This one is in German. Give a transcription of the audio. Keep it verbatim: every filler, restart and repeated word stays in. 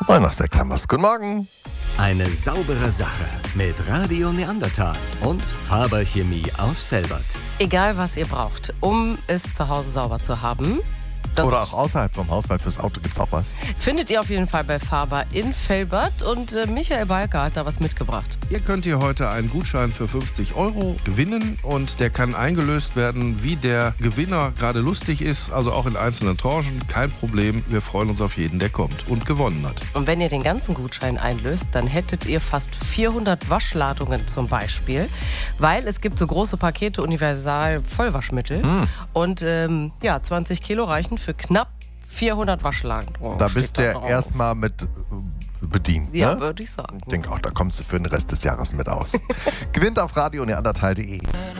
neun nach sechs haben wir es. Guten Morgen. Eine saubere Sache mit Radio Neandertal und Faber Chemie aus Velbert. Egal, was ihr braucht, um es zu Hause sauber zu haben. Das Oder auch außerhalb vom Haus, weil fürs Auto gibt's auch was. findet ihr auf jeden Fall bei Faber in Velbert. Und äh, Michael Balker hat da was mitgebracht. Ihr könnt hier heute einen Gutschein für fünfzig Euro gewinnen und der kann eingelöst werden, wie der Gewinner gerade lustig ist, also auch in einzelnen Tranchen. Kein Problem, wir freuen uns auf jeden, der kommt und gewonnen hat. Und wenn ihr den ganzen Gutschein einlöst, dann hättet ihr fast vierhundert Waschladungen zum Beispiel. Weil es gibt so große Pakete Universal Vollwaschmittel. Hm. Und ähm, ja, zwanzig Kilo reichen für knapp vierhundert Waschlagen. Oh, Da steht bist du ja drauf. erstmal mit äh, bedient. Ja, ne? würde ich sagen. Ich denke auch, da kommst du für den Rest des Jahres mit aus. Gewinnt auf radio neandertal punkt de.